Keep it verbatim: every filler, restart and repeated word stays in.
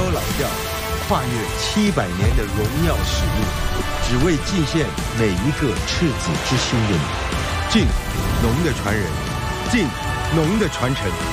州老调，跨越七百年的荣耀使命，只为敬献每一个赤子之心的你。敬，农的传人；敬，农的传承。